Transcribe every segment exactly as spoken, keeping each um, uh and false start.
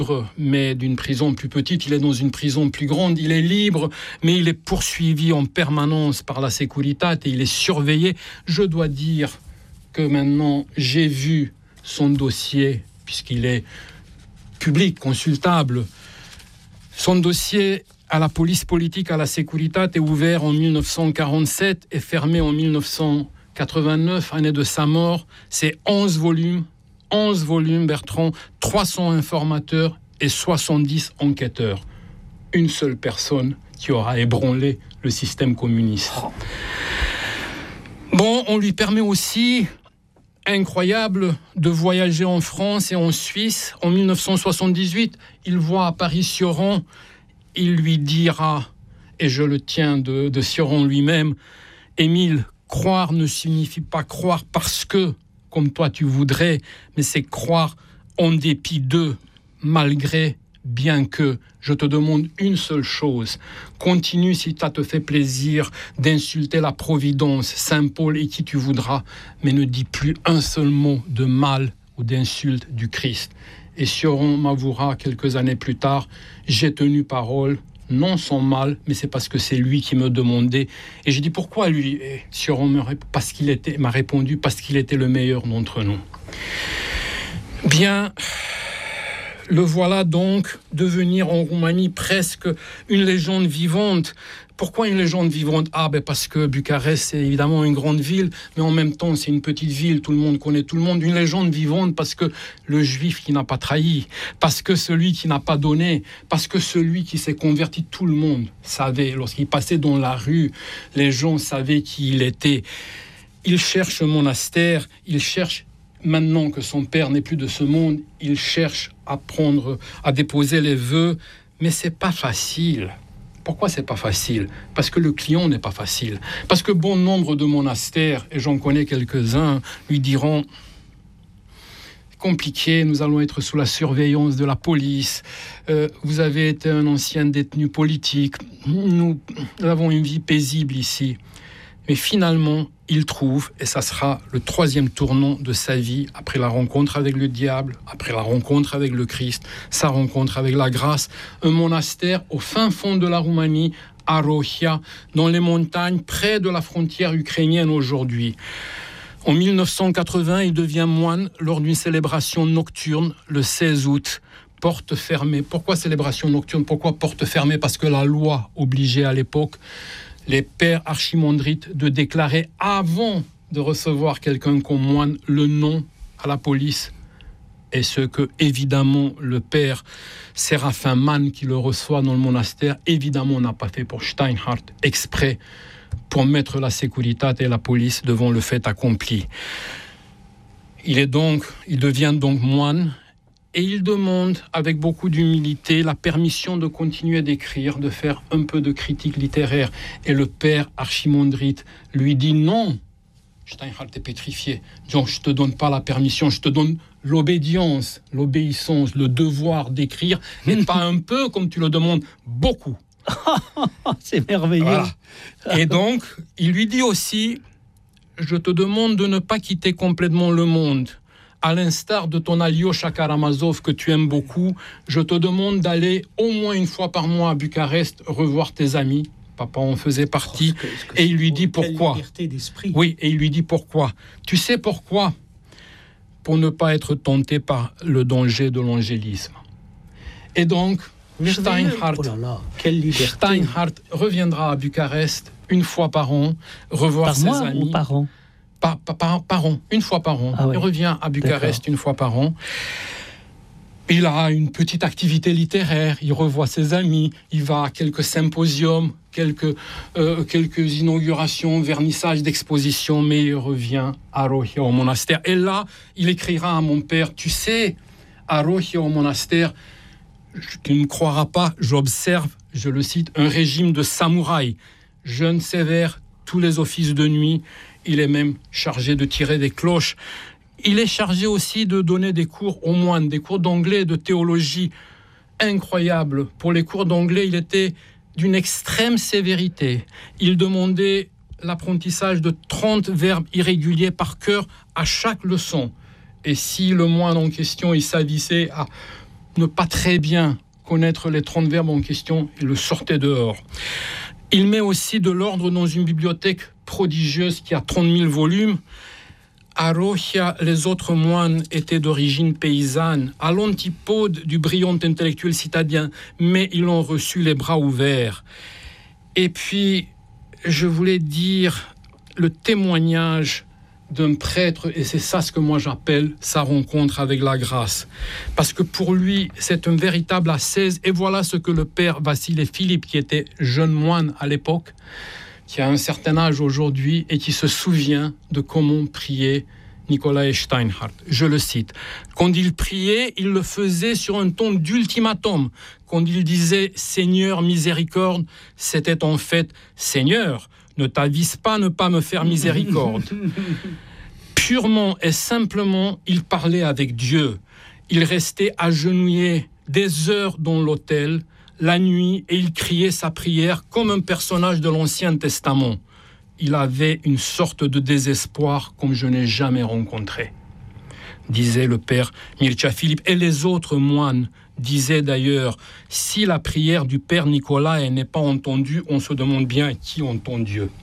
mais d'une prison plus petite, il est dans une prison plus grande, il est libre, mais il est poursuivi en permanence par la Securitate et il est surveillé. Je dois dire que maintenant, j'ai vu son dossier, puisqu'il est public, consultable. Son dossier à la police politique, à la Securitate, est ouvert en dix-neuf cent quarante-sept et fermé en dix-neuf cent quatre-vingt-neuf, année de sa mort. C'est onze volumes. onze volumes, Bertrand, trois cents informateurs et soixante-dix enquêteurs. Une seule personne qui aura ébranlé le système communiste. Bon, on lui permet aussi, incroyable, de voyager en France et en Suisse. En dix-neuf cent soixante-dix-huit, il voit à Paris Sioran, il lui dira, et je le tiens de, de Sioran lui-même, « Émile, croire ne signifie pas croire parce que, comme toi tu voudrais, mais c'est croire en dépit d'eux, malgré, bien que. Je te demande une seule chose. Continue si ça te fait plaisir d'insulter la Providence, Saint-Paul et qui tu voudras, mais ne dis plus un seul mot de mal ou d'insulte du Christ. » Et Sioran m'avouera quelques années plus tard, j'ai tenu parole, non sans mal, mais c'est parce que c'est lui qui me demandait. Et j'ai dit, pourquoi lui ? Et Sioran me rép- parce qu'il était, m'a répondu, parce qu'il était le meilleur d'entre nous. Bien, le voilà donc devenir en Roumanie presque une légende vivante. Pourquoi une légende vivante ? Ah, ben parce que Bucarest, c'est évidemment une grande ville, mais en même temps, c'est une petite ville, tout le monde connaît tout le monde. Une légende vivante parce que le juif qui n'a pas trahi, parce que celui qui n'a pas donné, parce que celui qui s'est converti, tout le monde savait. Lorsqu'il passait dans la rue, les gens savaient qui il était. Il cherche un monastère, il cherche, maintenant que son père n'est plus de ce monde, il cherche à prendre, à déposer les vœux, mais c'est pas facile. Pourquoi c'est pas facile ? Parce que le client n'est pas facile. Parce que bon nombre de monastères, et j'en connais quelques-uns, lui diront « compliqué, nous allons être sous la surveillance de la police, euh, vous avez été un ancien détenu politique, nous, nous avons une vie paisible ici. » Mais finalement, il trouve, et ça sera le troisième tournant de sa vie, après la rencontre avec le diable, après la rencontre avec le Christ, sa rencontre avec la grâce, un monastère au fin fond de la Roumanie, à Rohia, dans les montagnes, près de la frontière ukrainienne aujourd'hui. En dix-neuf cent quatre-vingts, il devient moine lors d'une célébration nocturne, le seize août, porte fermée. Pourquoi célébration nocturne ? Pourquoi porte fermée ? Parce que la loi obligeait à l'époque les pères archimandrites de déclarer avant de recevoir quelqu'un comme moine le nom à la police. Et ce que, évidemment, le père Séraphin Mann qui le reçoit dans le monastère, évidemment, n'a pas fait pour Steinhardt, exprès pour mettre la Securitate et la police devant le fait accompli. Il est donc, il devient donc moine. Et il demande, avec beaucoup d'humilité, la permission de continuer d'écrire, de faire un peu de critique littéraire. Et le père archimandrite lui dit non. Steinhardt est pétrifié. Donc, je ne te donne pas la permission, je te donne l'obédience, l'obéissance, le devoir d'écrire, et pas un peu, comme tu le demandes, beaucoup. C'est merveilleux. Voilà. Et donc, il lui dit aussi, je te demande de ne pas quitter complètement le monde. À l'instar de ton Alyosha Karamazov que tu aimes beaucoup, je te demande d'aller au moins une fois par mois à Bucarest revoir tes amis. Papa en faisait partie. Oh, ce que, ce que et il lui dit pourquoi. Oui, et il lui dit pourquoi. Tu sais pourquoi ? Pour ne pas être tenté par le danger de l'angélisme. Et donc, Steinhardt, oh là là, quelle Steinhardt reviendra à Bucarest une fois par an, revoir par ses mois amis. Ou par an Par, par, par, par an, une fois par an. Ah ouais. Il revient à Bucarest D'accord. une fois par an. Il a une petite activité littéraire, il revoit ses amis, il va à quelques symposiums, quelques, euh, quelques inaugurations, vernissages d'expositions, mais il revient à Rohia au monastère. Et là, il écrira à mon père, tu sais, à Rohia au monastère, tu ne me croiras pas, j'observe, je le cite, un régime de samouraï, jeune, sévère, tous les offices de nuit. Il est même chargé de tirer des cloches. Il est chargé aussi de donner des cours aux moines, des cours d'anglais, de théologie. Incroyable. Pour les cours d'anglais, il était d'une extrême sévérité. Il demandait l'apprentissage de trente verbes irréguliers par cœur à chaque leçon. Et si le moine en question, il s'avissait à ne pas très bien connaître les trente verbes en question, il le sortait dehors. Il met aussi de l'ordre dans une bibliothèque prodigieuse qui a trente mille volumes. À Rohia, les autres moines étaient d'origine paysanne, à l'antipode du brillant intellectuel citadin, mais ils l'ont reçu les bras ouverts. Et puis, je voulais dire le témoignage d'un prêtre, et c'est ça ce que moi j'appelle sa rencontre avec la grâce. Parce que pour lui, c'est un véritable ascèse, et voilà ce que le père Vassile Philippe, qui était jeune moine à l'époque, qui a un certain âge aujourd'hui, et qui se souvient de comment priait Nicolae Steinhardt. Je le cite. Quand il priait, il le faisait sur un ton d'ultimatum. Quand il disait « Seigneur, miséricorde », c'était en fait « Seigneur, ne t'avise pas ne pas me faire miséricorde ». Purement et simplement, il parlait avec Dieu. Il restait agenouillé des heures dans l'autel, la nuit, et il criait sa prière comme un personnage de l'Ancien Testament. Il avait une sorte de désespoir comme je n'ai jamais rencontré, disait le père Mircea Philippe. Et les autres moines disaient d'ailleurs, si la prière du père Nicolae n'est pas entendue, on se demande bien qui entend Dieu.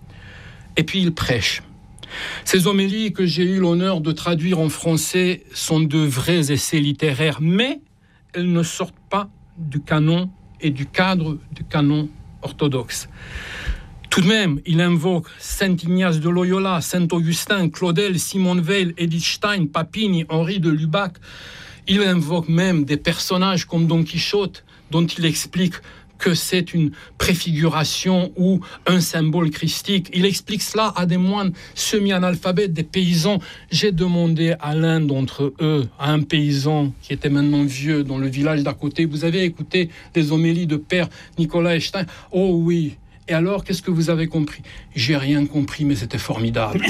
Et puis il prêche. Ces homélies que j'ai eu l'honneur de traduire en français sont de vrais essais littéraires, mais elles ne sortent pas du canon et du cadre du canon orthodoxe. Tout de même, il invoque Saint Ignace de Loyola, Saint Augustin, Claudel, Simone Weil, Edith Stein, Papini, Henri de Lubac. Il invoque même des personnages comme Don Quichotte, dont il explique que c'est une préfiguration ou un symbole christique. Il explique cela à des moines semi-analphabètes, des paysans. J'ai demandé à l'un d'entre eux, à un paysan qui était maintenant vieux dans le village d'à côté, vous avez écouté les homélies de père Nicolae Stein? Oh oui. Et alors, qu'est-ce que vous avez compris? J'ai rien compris, mais c'était formidable.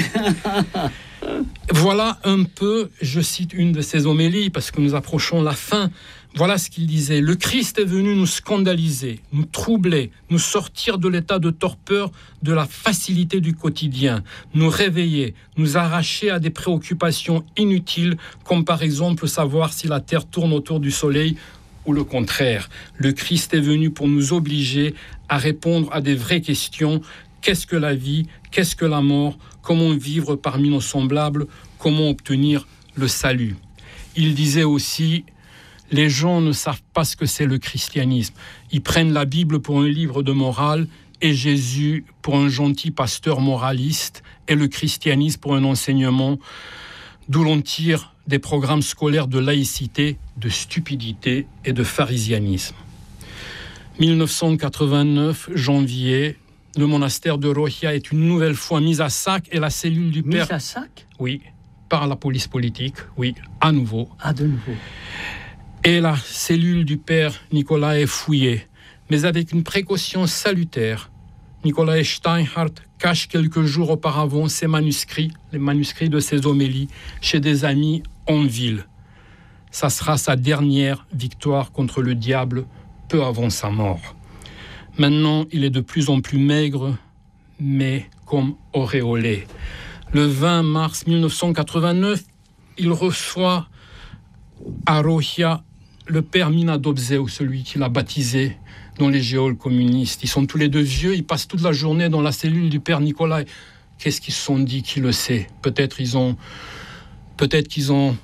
Voilà un peu, je cite une de ses homélies, parce que nous approchons la fin. Voilà ce qu'il disait. « Le Christ est venu nous scandaliser, nous troubler, nous sortir de l'état de torpeur, de la facilité du quotidien, nous réveiller, nous arracher à des préoccupations inutiles, comme par exemple savoir si la Terre tourne autour du Soleil ou le contraire. Le Christ est venu pour nous obliger à répondre à des vraies questions. Qu'est-ce que la vie? Qu'est-ce que la mort? Comment vivre parmi nos semblables? Comment obtenir le salut ?» Il disait aussi, les gens ne savent pas ce que c'est le christianisme. Ils prennent la Bible pour un livre de morale et Jésus pour un gentil pasteur moraliste et le christianisme pour un enseignement d'où l'on tire des programmes scolaires de laïcité, de stupidité et de pharisianisme. dix-neuf cent quatre-vingt-neuf, janvier, le monastère de Rohia est une nouvelle fois mise à sac et la cellule du père... Mise à sac? Oui, par la police politique, oui, à nouveau. Ah, de nouveau. Et la cellule du père Nicolae est fouillée, mais avec une précaution salutaire. Nicolae Steinhardt cache quelques jours auparavant ses manuscrits, les manuscrits de ses homélies, chez des amis en ville. Ça sera sa dernière victoire contre le diable, peu avant sa mort. Maintenant, il est de plus en plus maigre, mais comme auréolé. Le vingt mars dix-neuf cent quatre-vingt-neuf, il reçoit à Rohia le père Minadobzeu, celui qui l'a baptisé dans les géoles communistes. Ils sont tous les deux vieux, ils passent toute la journée dans la cellule du père Nicolae. Qu'est-ce qu'ils se sont dit? Qui le sait? Peut-être ils ont, peut-être qu'ils ont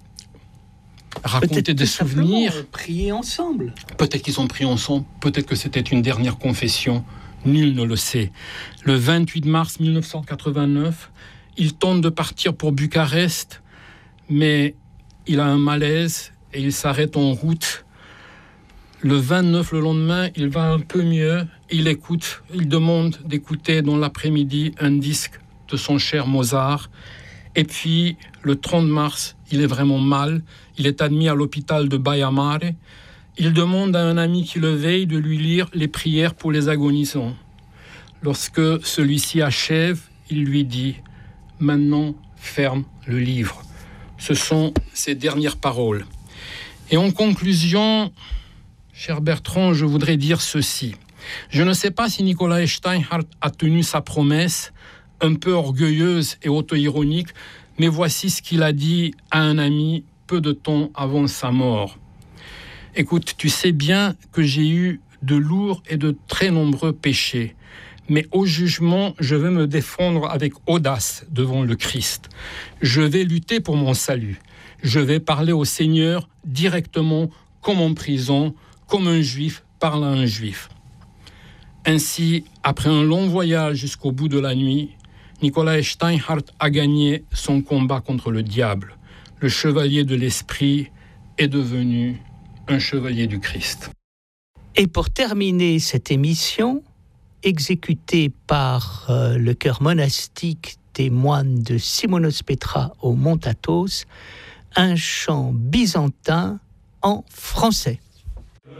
raconté peut-être des souvenirs. Prier ensemble. Peut-être qu'ils ont prié ensemble. Peut-être que c'était une dernière confession. Nul ne le sait. Le vingt-huit mars dix-neuf cent quatre-vingt-neuf, il tente de partir pour Bucarest, mais il a un malaise et il s'arrête en route. Le vingt-neuf, le lendemain, il va un peu mieux. Il écoute, il demande d'écouter dans l'après-midi un disque de son cher Mozart. Et puis, le trente mars, il est vraiment mal. Il est admis à l'hôpital de Baia Mare. Il demande à un ami qui le veille de lui lire les prières pour les agonisants. Lorsque celui-ci achève, il lui dit « Maintenant, ferme le livre ». Ce sont ses dernières paroles. Et en conclusion, cher Bertrand, je voudrais dire ceci. Je ne sais pas si Nicolae Steinhardt a tenu sa promesse, un peu orgueilleuse et auto-ironique, mais voici ce qu'il a dit à un ami peu de temps avant sa mort. Écoute, tu sais bien que j'ai eu de lourds et de très nombreux péchés. Mais au jugement, je vais me défendre avec audace devant le Christ. Je vais lutter pour mon salut. Je vais parler au Seigneur directement, comme en prison, comme un juif parle à un juif. Ainsi, après un long voyage jusqu'au bout de la nuit, Nicolas Steinhardt a gagné son combat contre le diable. Le chevalier de l'esprit est devenu un chevalier du Christ. Et pour terminer cette émission, exécutée par euh, le chœur monastique des moines de Simonos Petra au Mont Athos, un chant byzantin en français.